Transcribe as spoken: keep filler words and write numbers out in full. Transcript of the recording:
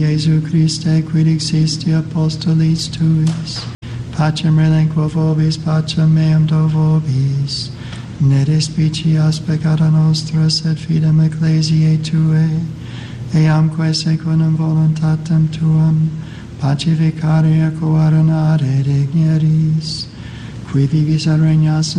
Jesu Christe, quid existi apostolis tuis, pacem relinquo vobis, pacem meam do vobis, ne despicias peccata nostra, sed fidem ecclesiae Tuae, eamque secundum voluntatem Tuam, pacificare coordinare digneris, qui vivis et regnas